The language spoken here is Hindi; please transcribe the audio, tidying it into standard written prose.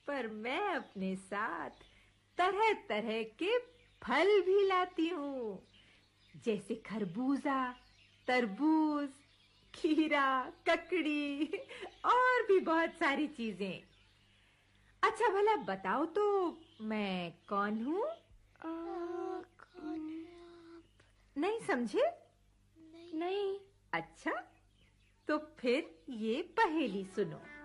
पर मैं अपने साथ तरह तरह के फल भी लाती हूँ, जैसे खरबूजा, तरबूज, खीरा, ककड़ी और भी बहुत सारी चीजें। अच्छा भला बताओ तो मैं कौन हूँ? कौन है आप? नहीं समझे? नहीं। अच्छा, तो फिर ये पहेली सुनो।